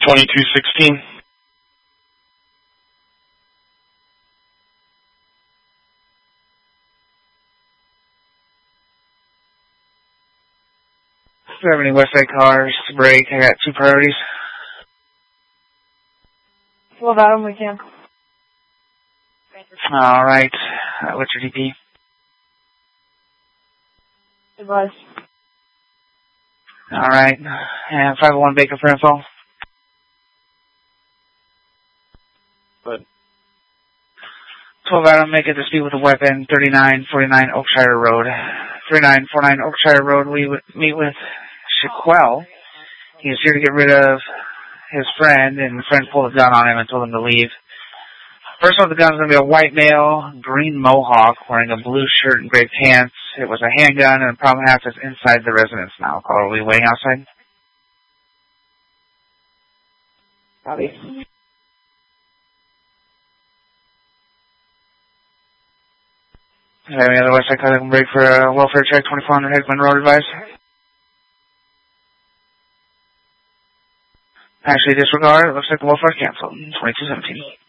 2216. Do you have any Westside cars to break? I got 2 priorities. Well, about them we can. Alright. What's your DP? It was. Alright. And 501 Baker for info. Good. 12 Adam, make it to speed with a weapon, 3949 Oakshire Road. 3949 Oakshire Road, we would meet with Shaquell. He's here to get rid of his friend, and the friend pulled a gun on him and told him to leave. First one with the gun is going to be a white male, green mohawk, wearing a blue shirt and gray pants. It was a handgun, and the problem half is inside the residence now. Are we waiting outside? Probably. Have any other Westside car that can break for a welfare check, 2400 Headman Road advice? Actually, disregard. It looks like the welfare canceled. 2217.